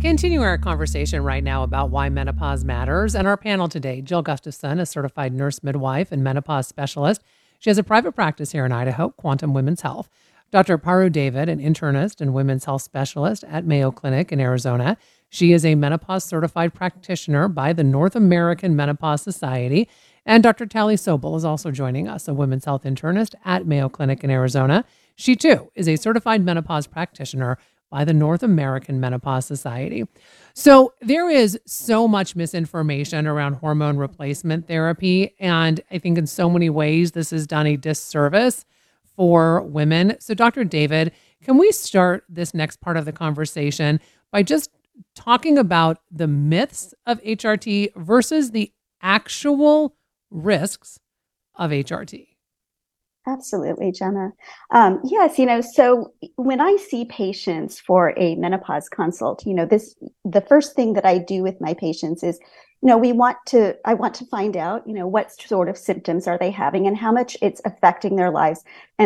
Continuing our conversation right now about why menopause matters. And our panel today, Jill Gustafson, a certified nurse midwife and menopause specialist. She has a private practice here in Idaho, Quantum Women's Health. Dr. Paru David, an internist and women's health specialist at Mayo Clinic in Arizona. She is a menopause certified practitioner by the North American Menopause Society. And Dr. Tally Sobel is also joining us, a women's health internist at Mayo Clinic in Arizona. She too is a certified menopause practitioner by the North American Menopause Society. So there is so much misinformation around hormone replacement therapy. And I think in so many ways, this has done a disservice for women. So Dr. David, can we start this next part of the conversation by just talking about the myths of HRT versus the actual risks of HRT? Absolutely, Jenna. Yes, so when I see patients for a menopause consult, the first thing that I do with my patients is, I want to find out, what sort of symptoms are they having and how much it's affecting their lives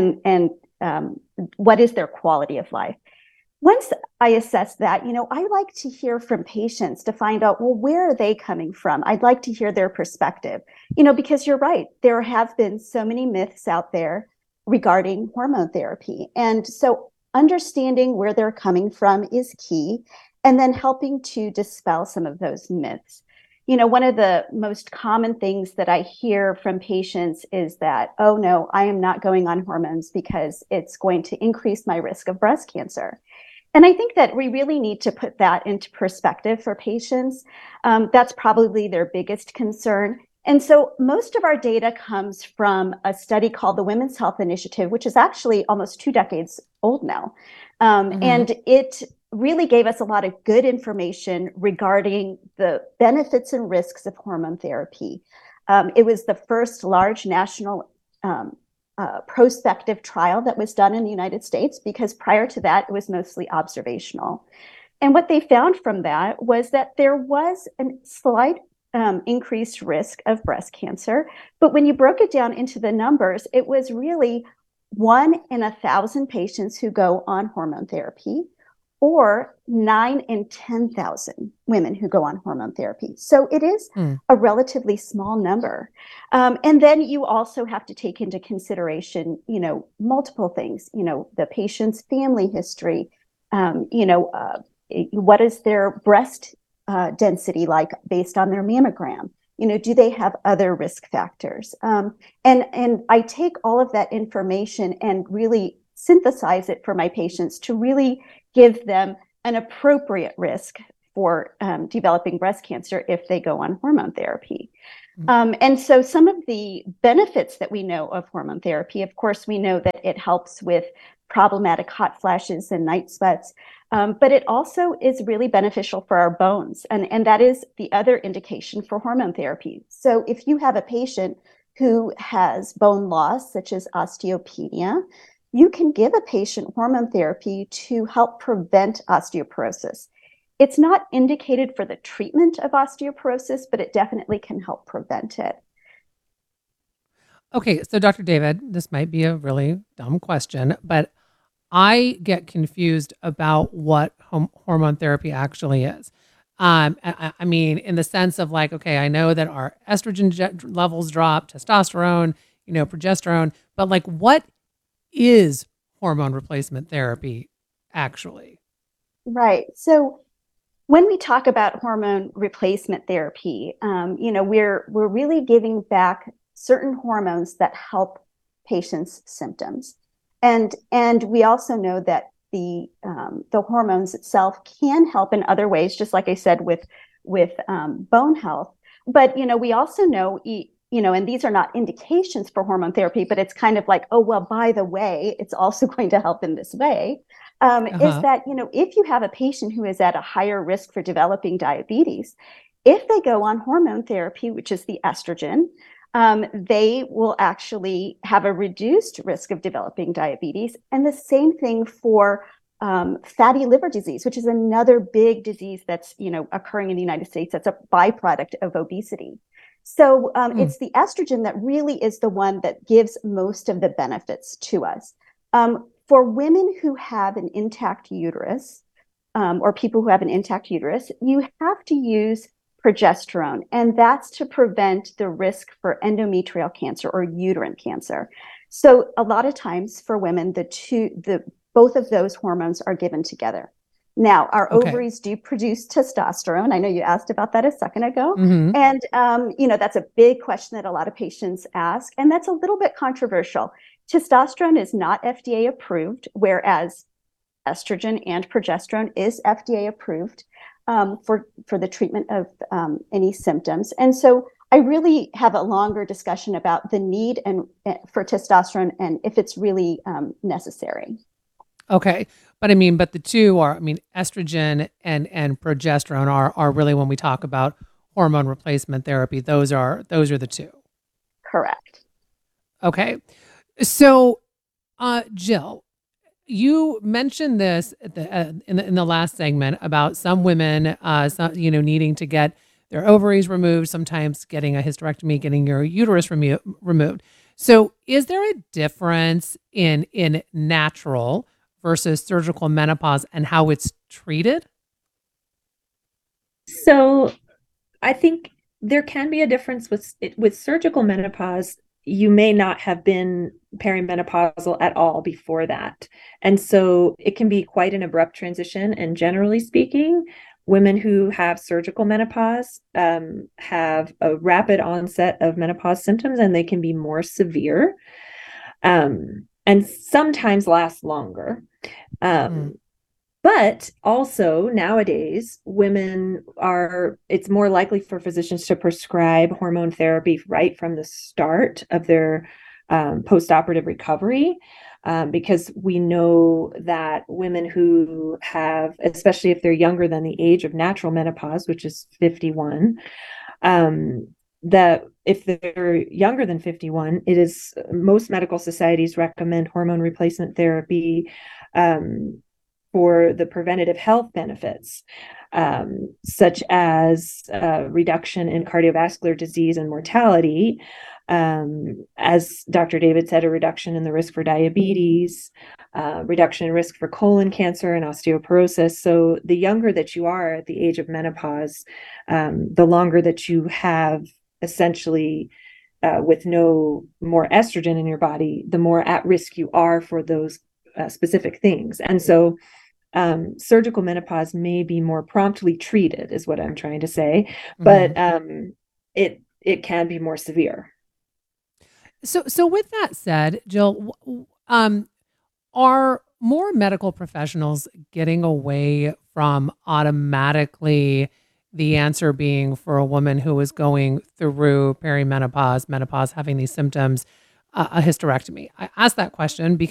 and what is their quality of life. Once I assess that, I like to hear from patients to find out, well, where are they coming from? I'd like to hear their perspective, because you're right. There have been so many myths out there regarding hormone therapy. And so understanding where they're coming from is key, and then helping to dispel some of those myths. One of the most common things that I hear from patients is that, oh no, I am not going on hormones because it's going to increase my risk of breast cancer. And I think that we really need to put that into perspective for patients. That's probably their biggest concern. And so most of our data comes from a study called the Women's Health Initiative, which is actually almost 2 decades old now. And it really gave us a lot of good information regarding the benefits and risks of hormone therapy. It was the first large national prospective trial that was done in the United States, because prior to that, it was mostly observational. And what they found from that was that there was a slight increased risk of breast cancer. But when you broke it down into the numbers, it was really 1 in 1,000 patients who go on hormone therapy, or 9 in 10,000 women who go on hormone therapy. So it is a relatively small number. And then you also have to take into consideration, multiple things, the patient's family history, what is their breast density like based on their mammogram? Do they have other risk factors? And I take all of that information and really synthesize it for my patients to really give them an appropriate risk for developing breast cancer if they go on hormone therapy. And so some of the benefits that we know of hormone therapy, of course, we know that it helps with problematic hot flashes and night sweats, but it also is really beneficial for our bones. And that is the other indication for hormone therapy. So if you have a patient who has bone loss, such as osteopenia, you can give a patient hormone therapy to help prevent osteoporosis. It's not indicated for the treatment of osteoporosis, but it definitely can help prevent it. Okay, so Dr. David, this might be a really dumb question, but I get confused about what hormone therapy actually is. I mean, in the sense of like, okay, I know that our estrogen levels drop, testosterone, progesterone, but like, what is hormone replacement therapy actually? Right. So when we talk about hormone replacement therapy, we're really giving back certain hormones that help patients' symptoms, and we also know that the hormones itself can help in other ways, just like I said with bone health. But we also know, and these are not indications for hormone therapy, but it's kind of like, oh well, by the way, it's also going to help in this way. Is that, if you have a patient who is at a higher risk for developing diabetes, if they go on hormone therapy, which is the estrogen, they will actually have a reduced risk of developing diabetes. And the same thing for fatty liver disease, which is another big disease that's, occurring in the United States. That's a byproduct of obesity. So it's the estrogen that really is the one that gives most of the benefits to us. For women who have an intact uterus, or people who have an intact uterus, you have to use progesterone, and that's to prevent the risk for endometrial cancer or uterine cancer. So a lot of times for women, both of those hormones are given together. Now, our Okay. ovaries do produce testosterone. I know you asked about that a second ago. Hmm. And, that's a big question that a lot of patients ask. And that's a little bit controversial. Testosterone is not FDA approved, whereas estrogen and progesterone is FDA approved for the treatment of any symptoms. And so I really have a longer discussion about the need for testosterone and if it's really necessary. Okay. But I mean, but the two are, I mean, estrogen and progesterone are really when we talk about hormone replacement therapy, those are the two. Correct. Okay. So, Jill, you mentioned this at in the last segment about some women, needing to get their ovaries removed, sometimes getting a hysterectomy, getting your uterus removed. So, is there a difference in natural versus surgical menopause and how it's treated? So I think there can be a difference with surgical menopause. You may not have been perimenopausal at all before that. And so it can be quite an abrupt transition. And generally speaking, women who have surgical menopause have a rapid onset of menopause symptoms, and they can be more severe and sometimes last longer. Mm. Um, but also nowadays, it's more likely for physicians to prescribe hormone therapy right from the start of their postoperative recovery. Because we know that women who have, especially if they're younger than the age of natural menopause, which is 51, that if they're younger than 51, it is most medical societies recommend hormone replacement therapy for the preventative health benefits, such as reduction in cardiovascular disease and mortality. As Dr. David said, a reduction in the risk for diabetes, reduction in risk for colon cancer and osteoporosis. So the younger that you are at the age of menopause, the longer that you have essentially with no more estrogen in your body, the more at risk you are for those specific things. And so surgical menopause may be more promptly treated, is what I'm trying to say, but it can be more severe. So with that said, Jill, are more medical professionals getting away from automatically the answer being for a woman who is going through perimenopause, menopause, having these symptoms, a hysterectomy? I asked that question